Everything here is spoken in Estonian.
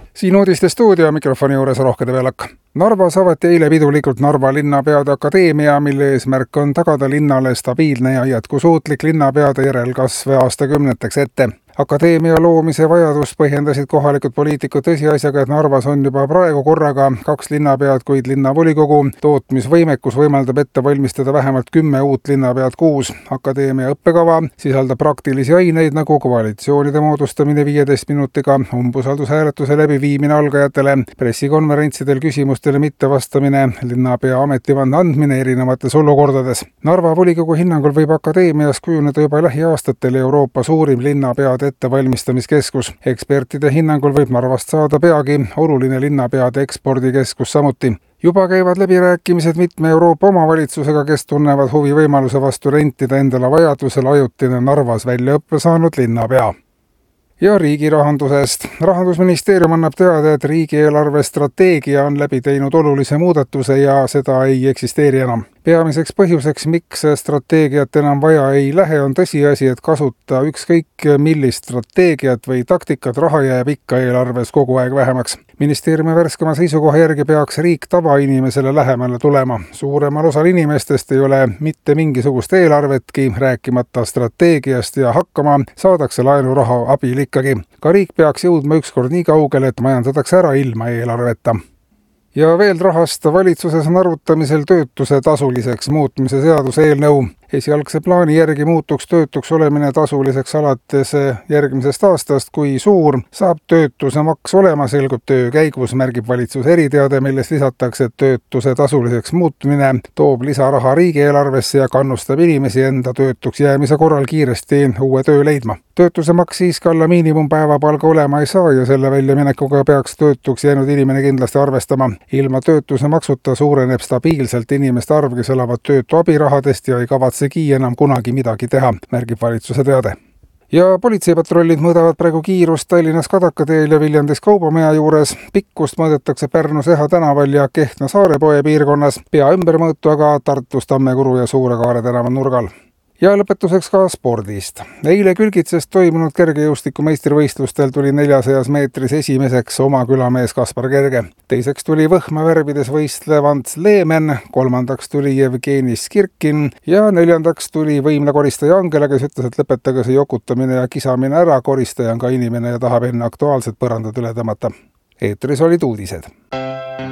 Siin uudistestuudio mikrofoni juures Rohke Debelak. Narvas avati eile pidulikult Narva linnapeade akadeemia, mille eesmärk on tagada linnale stabiilne ja jätkusuutlik linnapeade järelkasv aastakümneteks ette. Akadeemia loomise vajadust põhjendasid kohalikud poliitikud tõsiasjaga, et Narvas on juba praegu korraga 2 linnapead, kuid linnavolikogu tootmisvõimekus võimaldab ette valmistada vähemalt 10 uut linnapead kuus. Akadeemia õppekava sisaldab praktilisi aineid nagu koalitsioonide moodustamine 15 minutiga, umbusaldushääletuse läbiviimine algajatele, pressikonverentsidel küsimustele mittevastamine, linnapea ametivande andmine erinevates olukordades. Narva volikogu hinnangul võib akadeemias kujuneda juba lähiaastatel Euroopa suurim linnapeade ettevalmistamiskeskus. Ekspertide hinnangul võib Narvast saada peagi oluline linnapeade ekspordikeskus samuti. Juba käivad läbirääkimised mitme Euroopa omavalitsusega, kes tunnevad huvi võimaluse vastu rentida endale vajadusel ajutine Narvas väljaõppe saanud linnapea. Ja riigi rahandusest. Rahandusministeerium annab teada, et riigieelarve strateegia on läbi teinud olulise muudatuse ja seda ei eksisteeri enam. Peamiseks põhjuseks, miks strateegiat enam vaja ei lähe, on tõsiasi, et kasuta ükskõik millist strateegiat või taktikat, raha jääb ikka eelarves kogu aeg vähemaks. Ministeeriumi värskema seisukoha järgi peaks riik tavainimesele lähemale tulema. Suuremal osal inimestest ei ole mitte mingisugust eelarvetki, rääkimata strateegiast ja hakkama saadakse laenuraha abil ikkagi. Ka riik peaks jõudma ükskord nii kaugele, et majandatakse ära ilma eelarveta. Ja veel rahast. Valitsuses on arutamisel töötuse tasuliseks muutmise seaduse eelnõu. Esialgse plaani järgi muutuks töötuks olemine tasuliseks alates järgmisest aastast, kui suur saab töötuse maks olema, selgub töö käigus, märgib valitsuse eriteade, milles lisatakse, et töötuse tasuliseks muutmine toob lisaraha riigieelarvesse ja kannustab inimesi enda töötuks jäämise korral kiiresti uue töö leidma. Töötuse maks siiski alla miinimumpäevapalga olema ei saa ja selle väljaminekuga peaks töötuks jäänud inimene kindlasti arvestama. Ilma töötuse maksuta suureneb stabiilselt inimeste arv, kes elavad töötu abirahadest ja ei kavatsegi enam kunagi midagi teha, märgib valitsuse teade. Ja politseipatrullid mõõdavad praegu kiirust Tallinnas Kadakateel ja Viljandis Kaubamaja juures. Pikkust mõõdetakse Pärnus Eha tänaval ja Kehtna Saarepoe piirkonnas, pea ümbermõõtu aga Tartus Tammekuru ja Suure-Kaare tänava nurgal. Ja lõpetuseks ka spordist. Eile Külgitsest toimunud kergejõustiku meistrivõistlustel tuli 400 meetris esimeseks oma külamees Kaspar Kerge. Teiseks tuli võhmavärvides võistlev Ants Leemen, kolmandaks tuli Jevgeni Skirkin ja neljandaks tuli võimle koristaja Angela, kes ütles, et lõpetage see jokutamine ja kisamine ära, koristaja on ka inimene ja tahab enne Aktuaalset põrandad üle tõmmata. Eetris olid uudised.